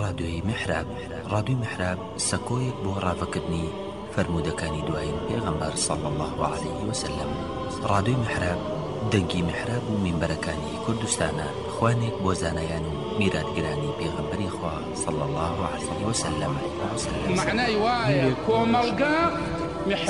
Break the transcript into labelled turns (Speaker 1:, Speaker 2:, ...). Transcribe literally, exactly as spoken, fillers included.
Speaker 1: ڕادیۆی میحراب. ڕادیۆی میحراب سەکۆیەک بۆ ڕاوەکردنی فەرموودەکانی دوایین پێغەمبەر صلی الله عليه وسلم. ڕادیۆی میحراب دەنگی میحراب و مینبەرەکانی کوردستانە، خوانێک بۆ زانایان و میراتگرانی پێغەمبەری خوا صلی الله عليه وسلم.
Speaker 2: معنای وایە کۆمەڵگە